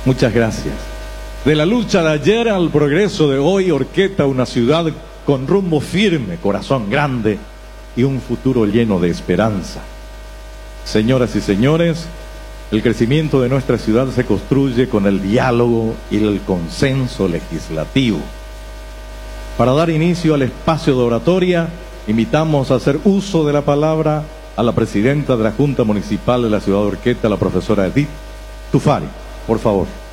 Muchas gracias. De la lucha de ayer al progreso de hoy, Orqueta, una ciudad con rumbo firme, corazón grande y un futuro lleno de esperanza. Señoras y señores, el crecimiento de nuestra ciudad se construye con el diálogo y el consenso legislativo. Para dar inicio al espacio de oratoria, invitamos a hacer uso de la palabra a la presidenta de la Junta Municipal de la ciudad de Orqueta, la profesora Edith Tufari. Por favor.